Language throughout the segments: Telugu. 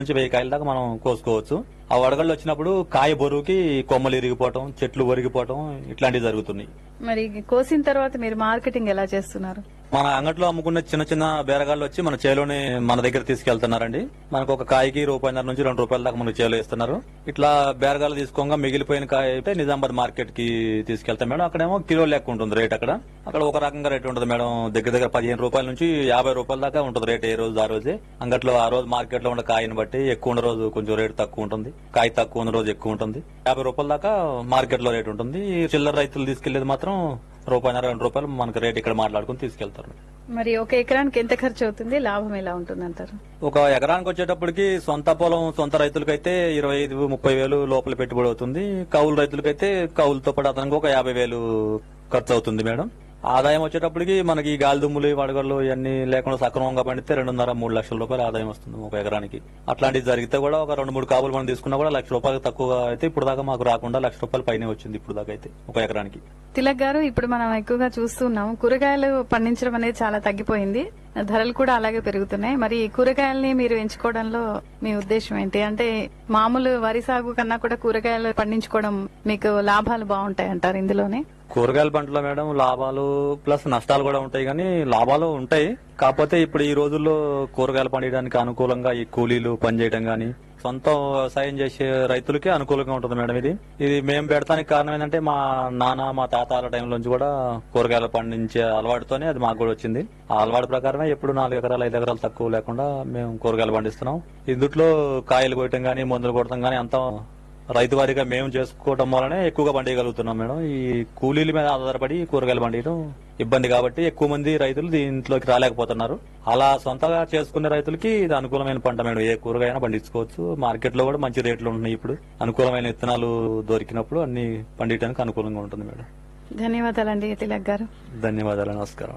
నుంచి 1000 కాయల దాకా మనం కోసుకోవచ్చు. ఆ వడగళ్ళు వచ్చినప్పుడు కాయ బరువుకి కొమ్మలు ఇరిగిపోవటం, చెట్లు ఒరిగిపోవటం ఇట్లాంటివి జరుగుతున్నాయి. మరి కోసిన తర్వాత మీరు మార్కెటింగ్ ఎలా చేస్తున్నారు? మన అంగట్లో అమ్ముకునే చిన్న చిన్న బేరగాళ్ళు వచ్చి మన చేలోనే మన దగ్గర తీసుకెళ్తున్నారండి. మనకు ఒక కాయకి ₹1.5 నుంచి ₹2 దాకా మనకు చేలో ఇస్తున్నారు. ఇట్లా బేరగాళ్ళు తీసుకోగా మిగిలిపోయిన కాయ అయితే నిజామాబాద్ మార్కెట్ కి తీసుకెళ్తాం మేడం. అక్కడేమో కిలో లెక్క ఉంటుంది రేట్. అక్కడ ఒక రకంగా రేట్ ఉంటుంది మేడం. దగ్గర దగ్గర ₹15 నుంచి ₹50 దాకా ఉంటుంది రేట్. ఏ రోజు ఆ రోజే. అంగట్లో ఆ రోజు మార్కెట్ లో ఉన్న కాయని బట్టి ఎక్కువ ఉన్న రోజు కొంచెం రేట్ తక్కువ ఉంటుంది, కాయ తక్కువ ఉన్న రోజు ఎక్కువ ఉంటుంది. ₹50 దాకా మార్కెట్ లో రేట్ ఉంటుంది. చిల్లర రైతులు తీసుకెళ్లేది మాత్రం ₹1.5 ₹2 మనకు రేట్ ఇక్కడ మాట్లాడుకుని తీసుకెళ్తారు. మరి ఒక ఎకరానికి ఎంత ఖర్చు అవుతుంది, లాభం ఎలా ఉంటుంది అంటారు? ఒక ఎకరానికి వచ్చేటప్పటికి సొంత పొలం సొంత రైతులకైతే 25,000-30,000 లోపల పెట్టుబడి అవుతుంది. కౌలు రైతులకైతే కౌలుతో పాటు అతనికి ఒక 50,000 ఖర్చు అవుతుంది మేడం. ఆదాయం వచ్చేటప్పటికి మనకి గాలి దుమ్ములు వడగళ్ళు ఇవన్నీ లేకుండా సక్రమంగా పండితే ₹2.5-3 లక్షల ఆదాయం వస్తుంది ఒక ఎకరానికి. అట్లాంటివి జరిగితే కూడా ఒక 2-3 కాపులు మనం తీసుకున్నా కూడా ₹1,00,000 తక్కువగా అయితే ఇప్పుడు దాకా మాకు రాకుండా ₹1,00,000 పైనే వచ్చింది ఇప్పుడు దాకా అయితే ఒక ఎకరానికి. తిలక్ గారు, ఇప్పుడు మనం ఎక్కువగా చూస్తున్నాం కూరగాయలు పండించడం అనేది చాలా తగ్గిపోయింది, ధరలు కూడా అలాగే పెరుగుతున్నాయి. మరి ఈ కూరగాయల్ని మీరు ఎంచుకోవడంలో మీ ఉద్దేశం ఏంటి? అంటే మామూలు వరి సాగు కన్నా కూడా కూరగాయలు పండించుకోవడం మీకు లాభాలు బాగుంటాయి అంటారు ఇందులోనే? కూరగాయల పంటలో మేడం లాభాలు ప్లస్ నష్టాలు కూడా ఉంటాయి, కానీ లాభాలు ఉంటాయి. కాకపోతే ఇప్పుడు ఈ రోజుల్లో కూరగాయలు పండించడానికి అనుకూలంగా ఈ కూలీలు పనిచేయడం గానీ సొంత వ్యవసాయం చేసే రైతులకి అనుకూలంగా ఉంటుంది మేడం. ఇది మేము పెడతానికి కారణం ఏంటంటే మా నాన్న మా తాతల టైంలో నుంచి కూడా కూరగాయలు పండించే అలవాటుతోనే అది మాకు కూడా వచ్చింది. ఆ అలవాటు ప్రకారమే ఎప్పుడు 4 ఎకరాలు 5 ఎకరాలు తక్కువ లేకుండా మేము కూరగాయలు పండిస్తున్నాం. ఇందుట్లో కాయలు కొట్టడం గానీ మందులు కొట్టడం గానీ అంతా రైతు వారిగా మేము చేసుకోవడం వల్లనే ఎక్కువగా పండియగలుగుతున్నాం మేడం. ఈ కూలీల మీద ఆధారపడి కూరగాయలు పండియడం ఇబ్బంది కాబట్టి ఎక్కువ మంది రైతులు దీంట్లోకి రాలేకపోతున్నారు. అలా సొంతగా చేసుకునే రైతులకి ఇది అనుకూలమైన పంట మేడం. ఏ కూరగాయనా పండించుకోవచ్చు. మార్కెట్ లో కూడా మంచి రేట్లు ఉంటున్నాయి. ఇప్పుడు అనుకూలమైన విత్తనాలు దొరికినప్పుడు అన్ని పండించడానికి అనుకూలంగా ఉంటుంది మేడం. ధన్యవాదాలండి తిలక్ గారు. ధన్యవాదాలు, నమస్కారం.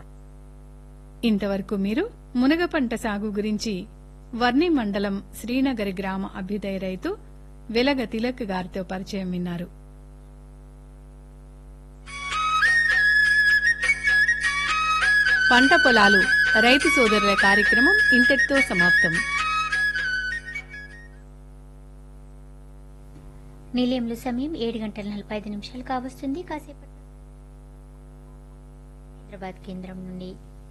ఇంతవరకు మీరు మునగ పంట సాగు గురించి వర్ణి మండలం శ్రీనగర్ గ్రామ అభ్యుదయ రైతు వెలగ తిలక్ గారితో పరిచయం విన్నారు. పంట పొలాలు రైతు సోదరుల కార్యక్రమం ఇంతటితో సమాప్తం. నిలయంలో సమయం 7:45 కావస్తుంది. కాసేపటి హైదరాబాద్ కేంద్రం నుండి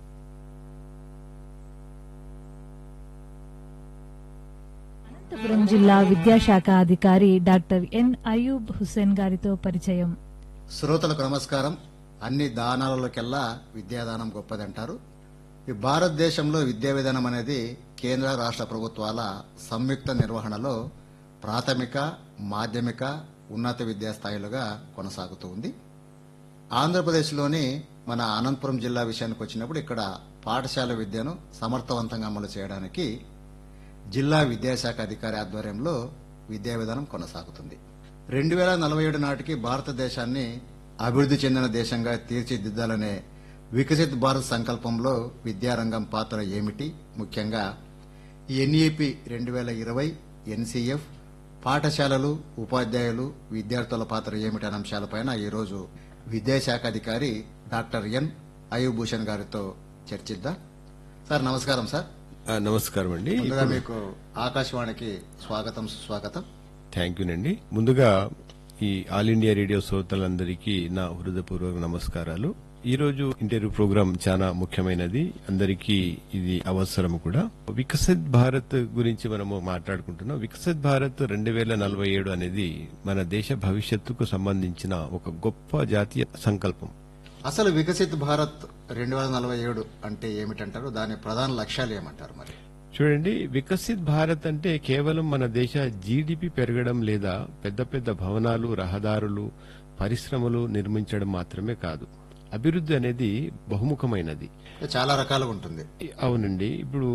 అనంతపురం జిల్లా విద్యాశాఖ అధికారి డాక్టర్ ఎన్ అయూబ్ హుస్సేన్ గారితో పరిచయం. శ్రోతలకు నమస్కారం. అన్ని దానాలలోకెల్లా విద్యాదానం గొప్పదంటారు. ఈ భారతదేశంలో విద్యా విధానం అనేది కేంద్ర రాష్ట్ర ప్రభుత్వాల సంయుక్త నిర్వహణలో ప్రాథమిక, మాధ్యమిక, ఉన్నత విద్యా స్థాయిలుగా కొనసాగుతూ ఉంది. ఆంధ్రప్రదేశ్లోని మన అనంతపురం జిల్లా విషయానికి వచ్చినప్పుడు ఇక్కడ పాఠశాల విద్యను సమర్థవంతంగా అమలు చేయడానికి జిల్లా విద్యాశాఖ అధికారి ఆధ్వర్యంలో విద్యా విధానం కొనసాగుతుంది. 2047 నాటికి భారతదేశాన్ని అభివృద్ధి చెందిన దేశంగా తీర్చిదిద్దాలనే వికసిత్ భారత్ సంకల్పంలో విద్యారంగం పాత్ర ఏమిటి, ముఖ్యంగా ఎన్ఈపి 2020, ఎన్సీఎఫ్, పాఠశాలలు, ఉపాధ్యాయులు, విద్యార్థుల పాత్ర ఏమిటి అనే అంశాలపైన ఈరోజు విద్యాశాఖ అధికారి డాక్టర్ ఎన్ అయూబ్ భూషణ్ గారితో చర్చిద్దాం. సార్ నమస్కారం. సార్ నమస్కారం అండి. ముందుగా మీకు ఆకాశవాణికి స్వాగతం, సుస్వాగతం. థ్యాంక్ యూ అండి. ముందుగా ఈ ఆల్ ఇండియా రేడియో శ్రోతలందరికీ నా హృదయపూర్వక నమస్కారాలు. ఈ రోజు ఇంటర్వ్యూ ప్రోగ్రాం చాలా ముఖ్యమైనది, అందరికీ ఇది అవసరం కూడా. వికసిత్ భారత్ గురించి మనము మాట్లాడుకుంటున్నాం. వికసిత్ భారత్ 2047 అనేది మన దేశ భవిష్యత్తుకు సంబంధించిన ఒక గొప్ప జాతీయ సంకల్పం. అసలు వికసిత్ భారత్ 2047 అంటే ఏమిటంటారు? దాని ప్రధాన లక్ష్యాలు ఏమంటారు? మరి చూడండి, వికసిత్ భారత్ అంటే కేవలం మన దేశ జీడిపి పెరగడం లేదా పెద్ద పెద్ద భవనాలు, రహదారులు, పరిశ్రమలు నిర్మించడం మాత్రమే కాదు. అభివృద్ధి అనేది బహుముఖమైనది, చాలా రకాలుగా ఉంటుంది. అవునండి. ఇప్పుడు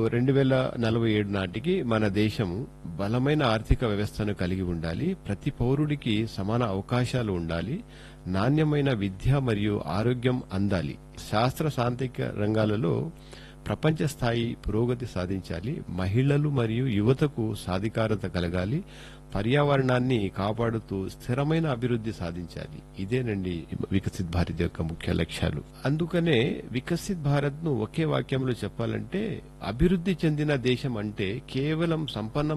2047 నాటికి మన దేశం బలమైన ఆర్థిక వ్యవస్థను కలిగి ఉండాలి. ప్రతి పౌరుడికి సమాన అవకాశాలు ఉండాలి. నాణ్యమైన విద్య మరియు ఆరోగ్యం అందాలి. శాస్త్ర సాంకేతిక రంగాలలో ప్రపంచ స్థాయి పురోగతి సాధించాలి, మహిళలు మరియు యువతకు సాధికారత కలగాలి, పర్యావరణాన్ని కాపాడుతూ స్థిరమైన అభివృద్ధి సాధించాలి. ఇదేనండి వికసిత్ భారత్ యొక్క ముఖ్య లక్ష్యాలు. అందుకనే వికసిత్ భారత్ ను ఒకే వాక్యంలో చెప్పాలంటే, అభివృద్ధి చెందిన దేశం అంటే కేవలం సంపన్న